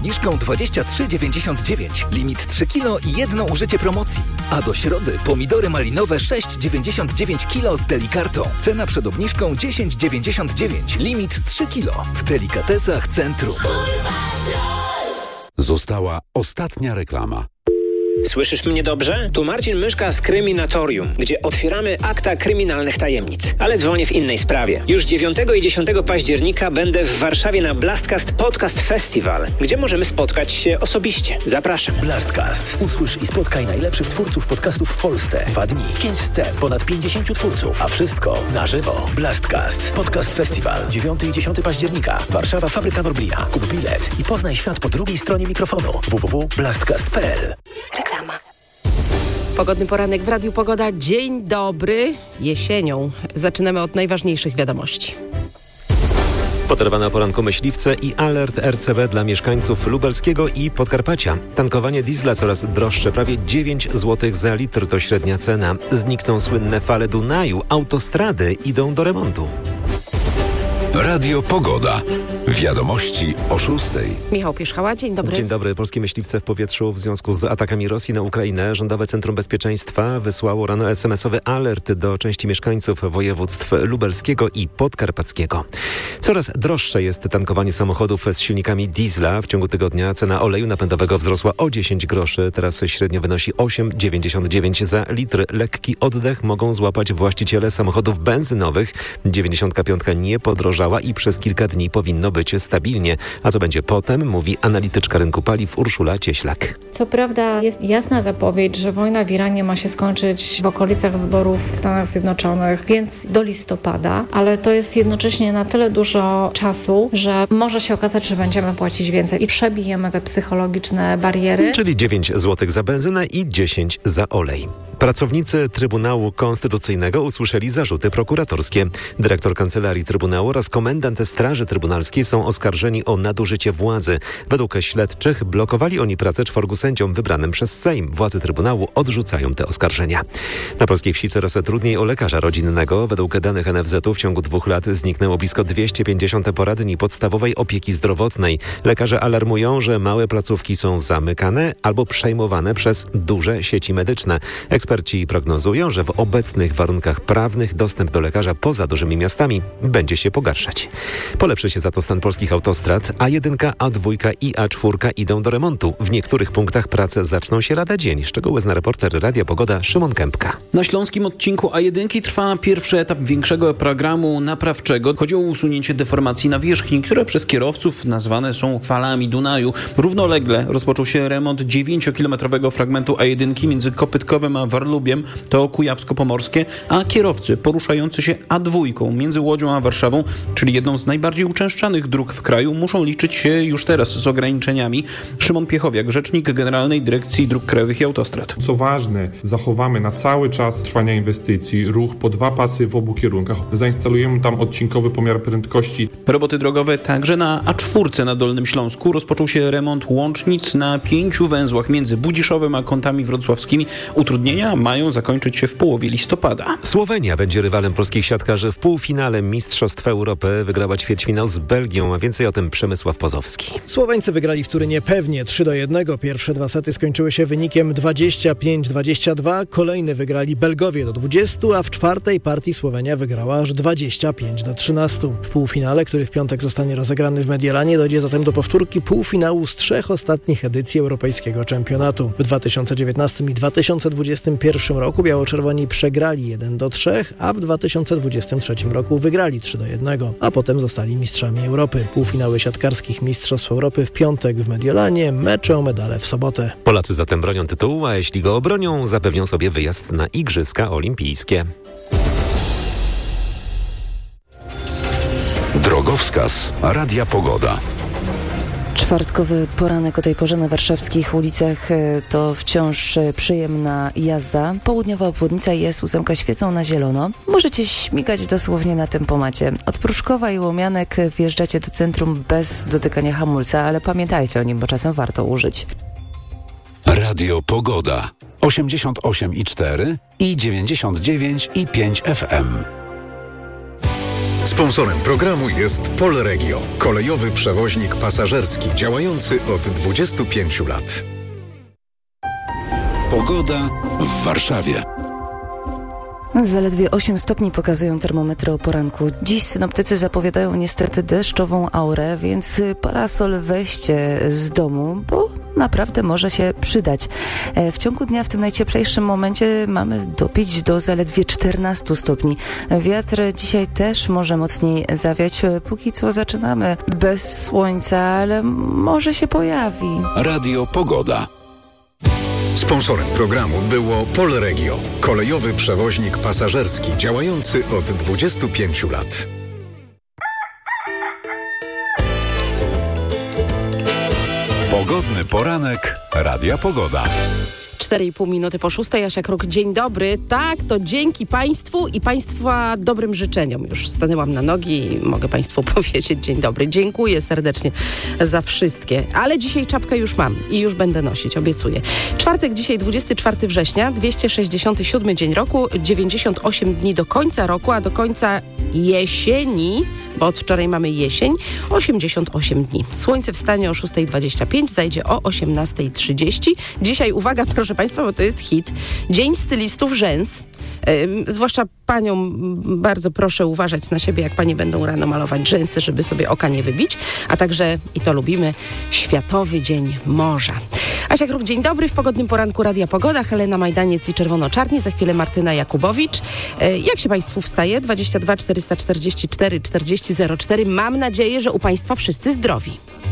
obniżką 23,99. Limit 3 kg i jedno użycie promocji. A do środy pomidory malinowe 6,99 kg z Delikartą. Cena przed obniżką 10,99. Limit 3 kg. W Delikatesach Centrum. Została ostatnia reklama. Słyszysz mnie dobrze? Tu Marcin Myszka z Kryminatorium, gdzie otwieramy akta kryminalnych tajemnic. Ale dzwonię w innej sprawie. Już 9 i 10 października będę w Warszawie na Blastcast Podcast Festival, gdzie możemy spotkać się osobiście. Zapraszam. Blastcast. Usłysz i spotkaj najlepszych twórców podcastów w Polsce. 2 dni, 5 scen, ponad 50 twórców, a wszystko na żywo. Blastcast Podcast Festival. 9 i 10 października. Warszawa, Fabryka Norblina. Kup bilet i poznaj świat po drugiej stronie mikrofonu. www.blastcast.pl. Pogodny poranek w Radiu Pogoda. Dzień dobry. Jesienią. Zaczynamy od najważniejszych wiadomości. Podarowane o poranku myśliwce i alert RCB dla mieszkańców Lubelskiego i Podkarpacia. Tankowanie diesla coraz droższe, prawie 9 zł za litr to średnia cena. Znikną słynne fale Dunaju, autostrady idą do remontu. Radio Pogoda. Wiadomości o 6. Michał Pierzchała, dzień dobry. Dzień dobry. Polskie myśliwce w powietrzu w związku z atakami Rosji na Ukrainę. Rządowe Centrum Bezpieczeństwa wysłało rano SMS-owy alert do części mieszkańców województw lubelskiego i podkarpackiego. Coraz droższe jest tankowanie samochodów z silnikami diesla. W ciągu tygodnia cena oleju napędowego wzrosła o 10 groszy. Teraz średnio wynosi 8,99 za litr. Lekki oddech mogą złapać właściciele samochodów benzynowych. 95 nie podrożała i przez kilka dni powinno być stabilnie. A co będzie potem, mówi analityczka rynku paliw Urszula Cieślak. Co prawda jest jasna zapowiedź, że wojna w Iranie ma się skończyć w okolicach wyborów w Stanach Zjednoczonych, więc do listopada, ale to jest jednocześnie na tyle dużo czasu, że może się okazać, że będziemy płacić więcej i przebijemy te psychologiczne bariery. Czyli 9 zł za benzynę i 10 za olej. Pracownicy Trybunału Konstytucyjnego usłyszeli zarzuty prokuratorskie. Dyrektor Kancelarii Trybunału oraz komendant Straży Trybunalskiej są oskarżeni o nadużycie władzy. Według śledczych blokowali oni pracę 4 sędziom wybranym przez Sejm. Władze Trybunału odrzucają te oskarżenia. Na polskiej wsi coraz trudniej o lekarza rodzinnego. Według danych NFZ-u w ciągu 2 lat zniknęło blisko 250 poradni podstawowej opieki zdrowotnej. Lekarze alarmują, że małe placówki są zamykane albo przejmowane przez duże sieci medyczne. Eksperci prognozują, że w obecnych warunkach prawnych dostęp do lekarza poza dużymi miastami będzie się pogarszać. Polepszy się za to stan polskich autostrad. A1, A2 i A4 idą do remontu. W niektórych punktach prace zaczną się lada dzień. Szczegóły zna reporter Radia Pogoda Szymon Kępka. Na śląskim odcinku A1 trwa pierwszy etap większego programu naprawczego. Chodzi o usunięcie deformacji nawierzchni, które przez kierowców nazwane są falami Dunaju. Równolegle rozpoczął się remont 9-kilometrowego fragmentu A1 między Kopytkowem a Warlubiem, to Kujawsko-Pomorskie, a kierowcy poruszający się A2 między Łodzią a Warszawą, czyli jedną z najbardziej uczęszczanych dróg w kraju, muszą liczyć się już teraz z ograniczeniami. Szymon Piechowiak, rzecznik Generalnej Dyrekcji Dróg Krajowych i Autostrad. Co ważne, zachowamy na cały czas trwania inwestycji ruch po 2 pasy w obu kierunkach. Zainstalujemy tam odcinkowy pomiar prędkości. Roboty drogowe także na A4 na Dolnym Śląsku. Rozpoczął się remont łącznic na 5 węzłach między Budziszowem a Kątami Wrocławskimi. Utrudnienia mają zakończyć się w połowie listopada. Słowenia będzie rywalem polskich siatkarzy w półfinale Mistrzostw Europy. Wygrała ćwierćfinał z Belgią, a więcej o tym Przemysław Pozowski. Słoweńcy wygrali w Turynie pewnie 3-1. Pierwsze 2 sety skończyły się wynikiem 25-22. Kolejny wygrali Belgowie do 20, a w 4. partii Słowenia wygrała aż 25-13. W półfinale, który w piątek zostanie rozegrany w Mediolanie, dojdzie zatem do powtórki półfinału z 3 ostatnich edycji europejskiego czempionatu. W 2019 i 2021 roku biało-czerwoni przegrali 1-3, a w 2023 roku wygrali 3-1, a potem zostali mistrzami Europy. Półfinały siatkarskich Mistrzostw Europy w piątek w Mediolanie, mecze o medale w sobotę. Polacy zatem bronią tytułu, a jeśli go obronią, zapewnią sobie wyjazd na Igrzyska Olimpijskie. Drogowskaz Radia Pogoda. Czwartkowy poranek o tej porze na warszawskich ulicach to wciąż przyjemna jazda. Południowa obwodnica i S8 świecą na zielono. Możecie śmigać dosłownie na tempomacie. Od Pruszkowa i Łomianek wjeżdżacie do centrum bez dotykania hamulca, ale pamiętajcie o nim, bo czasem warto użyć. Radio Pogoda. 88,4 i 99,5 FM. Sponsorem programu jest Polregio, kolejowy przewoźnik pasażerski działający od 25 lat. Pogoda w Warszawie. Zaledwie 8 stopni pokazują termometry o poranku. Dziś synoptycy zapowiadają niestety deszczową aurę, więc parasol weźcie z domu, bo naprawdę może się przydać. W ciągu dnia w tym najcieplejszym momencie mamy dobić do zaledwie 14 stopni. Wiatr dzisiaj też może mocniej zawiać. Póki co zaczynamy bez słońca, ale może się pojawi. Radio Pogoda. Sponsorem programu było Polregio, kolejowy przewoźnik pasażerski działający od 25 lat. Pogodny poranek Radia Pogoda. 4,5 minuty po 6. Jasia Kruk, dzień dobry. Tak, to dzięki Państwu i Państwa dobrym życzeniom. Już stanęłam na nogi i mogę Państwu powiedzieć dzień dobry. Dziękuję serdecznie za wszystkie. Ale dzisiaj czapkę już mam i już będę nosić, obiecuję. Czwartek, dzisiaj 24 września, 267 dzień roku, 98 dni do końca roku, a do końca jesieni, bo od wczoraj mamy jesień, 88 dni. Słońce wstanie o 6:25, zajdzie o 18:30. Dzisiaj, uwaga, proszę Państwa, bo to jest hit. Dzień stylistów rzęs. Zwłaszcza panią bardzo proszę uważać na siebie, jak panie będą rano malować rzęsy, żeby sobie oka nie wybić. A także, i to lubimy, Światowy Dzień Morza. Asia Kruk, dzień dobry. W pogodnym poranku Radia Pogoda. Helena Majdaniec i Czerwono-Czarni. Za chwilę Martyna Jakubowicz. Jak się Państwu wstaje? 22 444 40 04. Mam nadzieję, że u Państwa wszyscy zdrowi.